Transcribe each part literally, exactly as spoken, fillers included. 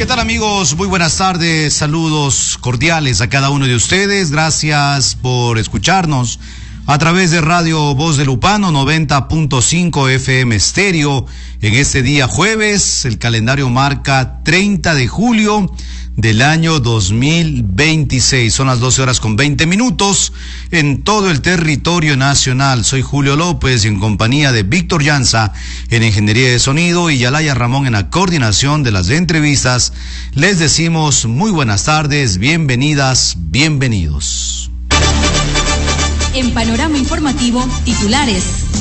¿Qué tal, amigos? Muy buenas tardes, saludos cordiales a cada uno de ustedes. Gracias por escucharnos a través de Radio Voz de Lupano noventa punto cinco F M estéreo. En este día jueves, el calendario marca treinta de julio del año dos mil veintiséis. Son las doce horas con veinte minutos en todo el territorio nacional. Soy Julio López y en compañía de Víctor Llanza en Ingeniería de Sonido y Yalaya Ramón en la coordinación de las entrevistas. Les decimos muy buenas tardes, bienvenidas, bienvenidos. En Panorama Informativo, titulares.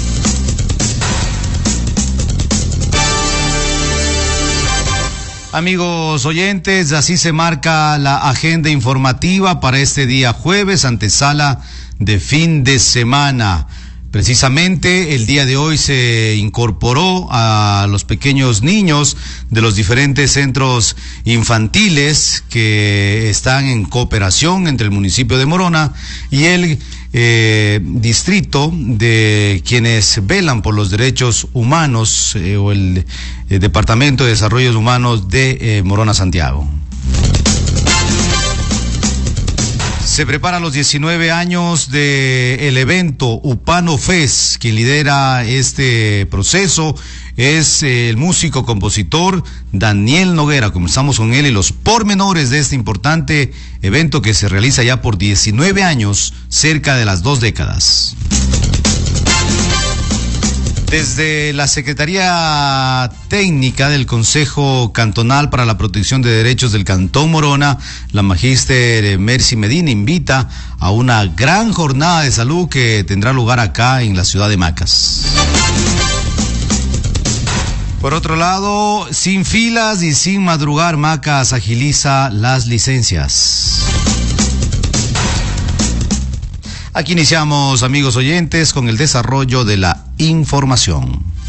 Amigos oyentes, así se marca la agenda informativa para este día jueves, antesala de fin de semana. Precisamente el día de hoy se incorporó a los pequeños niños de los diferentes centros infantiles que están en cooperación entre el municipio de Morona y el eh, distrito de quienes velan por los derechos humanos eh, o el, el Departamento de Desarrollo Humanos de eh, Morona, Santiago. Se prepara los diecinueve años del evento Upano Fest. Quien lidera este proceso es el músico compositor Daniel Noguera. Comenzamos con él y los pormenores de este importante evento que se realiza ya por diecinueve años, cerca de las dos décadas. Desde la Secretaría Técnica del Consejo Cantonal para la Protección de Derechos del Cantón Morona, la magíster Mercy Medina invita a una gran jornada de salud que tendrá lugar acá en la ciudad de Macas. Por otro lado, sin filas y sin madrugar, Macas agiliza las licencias. Aquí iniciamos, amigos oyentes, con el desarrollo de la información.